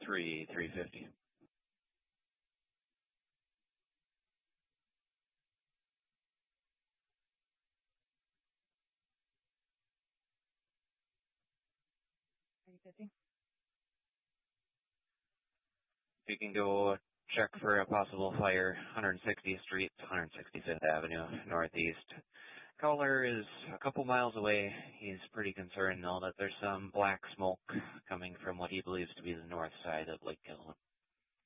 350. If you can go check for a possible fire, 160th Street, 165th Avenue, Northeast. Caller is a couple miles away. He's pretty concerned, though, that there's some black smoke coming from what he believes to be the north side of Lake Gilman.